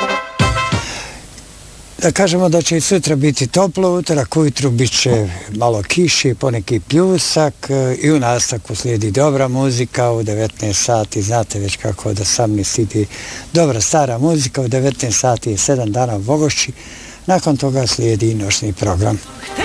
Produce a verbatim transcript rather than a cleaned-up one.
Da kažemo da će i sutra biti toplo, utorak ujutru bit će malo kiši, poneki pljusak i u nastavku slijedi dobra muzika u devetnaest sati. Znate već kako da sam mi sidi dobra stara muzika u devetnaest sati i sedam dana u Bogošći. Nakon toga slijedi noćni program.